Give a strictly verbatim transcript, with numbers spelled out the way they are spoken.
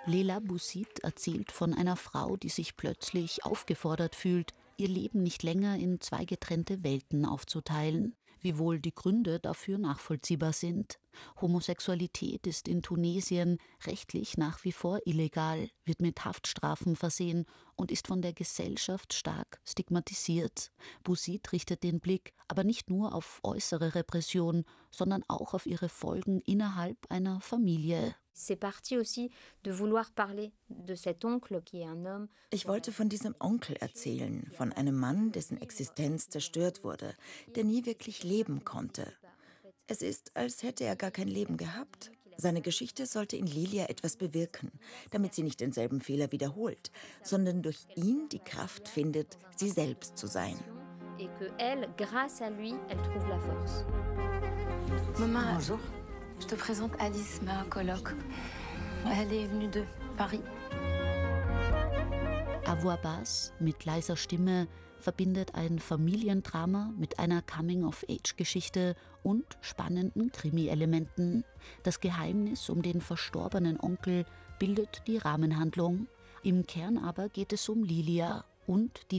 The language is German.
Leila Boussit erzählt von einer Frau, die sich plötzlich aufgefordert fühlt, ihr Leben nicht länger in zwei getrennte Welten aufzuteilen, wiewohl die Gründe dafür nachvollziehbar sind. Homosexualität ist in Tunesien rechtlich nach wie vor illegal, wird mit Haftstrafen versehen und ist von der Gesellschaft stark stigmatisiert. Boussit richtet den Blick aber nicht nur auf äußere Repression, sondern auch auf ihre Folgen innerhalb einer Familie. Ich wollte von diesem Onkel erzählen, von einem Mann, dessen Existenz zerstört wurde, der nie wirklich leben konnte. Es ist, als hätte er gar kein Leben gehabt. Seine Geschichte sollte in Lilia etwas bewirken, damit sie nicht denselben Fehler wiederholt, sondern durch ihn die Kraft findet, sie selbst zu sein. Maman, bonjour. Je te présente Alice, ma coloc. Elle est venue de Paris. A voix basse, mit leiser Stimme, verbindet ein Familiendrama mit einer Coming-of-Age-Geschichte und spannenden Krimi-Elementen. Das Geheimnis um den verstorbenen Onkel bildet die Rahmenhandlung. Im Kern aber geht es um Lilia und die